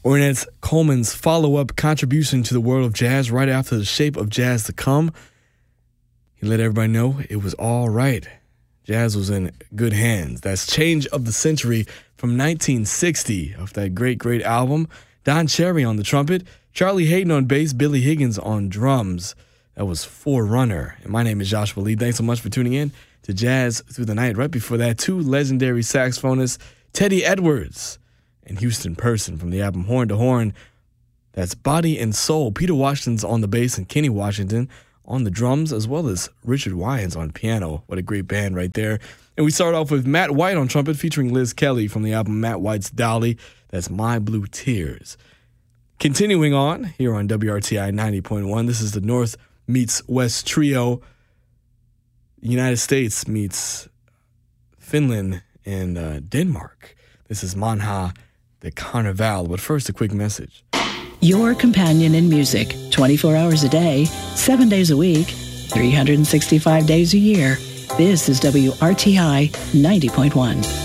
Ornette Coleman's follow-up contribution to the world of jazz right after The Shape of Jazz to Come. He let everybody know it was all right. Jazz was in good hands. That's Change of the Century from 1960 off that great, great album. Don Cherry on the trumpet, Charlie Hayden on bass, Billy Higgins on drums. That was Forerunner. And my name is Joshua Lee. Thanks so much for tuning in to Jazz Through the Night. Right before that, two legendary saxophonists, Teddy Edwards and Houston Person from the album Horn to Horn. That's Body and Soul. Peter Washington's on the bass and Kenny Washington on the drums, as well as Richard Wyans on piano. What a great band right there. And we start off with Matt White on trumpet featuring Liz Kelly from the album Matt White's Dolly. That's My Blue Tears. Continuing on here on WRTI 90.1, this is the North meets West trio. United States meets Finland and Denmark. This is Manha de Carnaval. But first, a quick message. Your companion in music, 24 hours a day, 7 days a week, 365 days a year. This is WRTI 90.1.